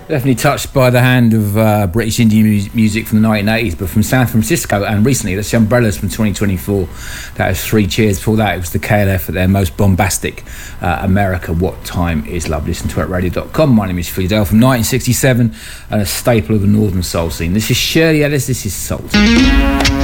Definitely touched by the hand of British indie music from the 1980s, but from San Francisco, and recently that's the Umbrellas from 2024. That was Three Cheers. Before that, it was the KLF at their most bombastic America, What Time Is Love. Listen to it at radio.com. My name is Phil Dale from 1967 and a staple of the Northern Soul scene. This is Shirley Ellis, this is Salt.